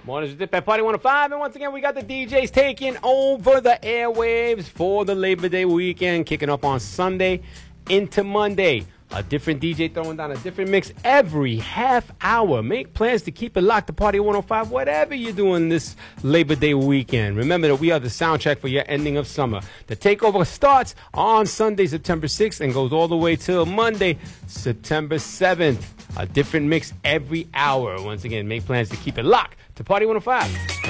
Mornings with Dip at Party 105, and once again, we got the DJs taking over the airwaves for the Labor Day weekend, kicking up on Sunday into Monday. A different DJ throwing down a different mix every half hour. Make plans to keep it locked to Party 105, whatever you're doing this Labor Day weekend. Remember that we are the soundtrack for your ending of summer. The takeover starts on Sunday, September 6th, and goes all the way till Monday, September 7th. A different mix every hour. Once again, make plans to keep it locked to Party 105.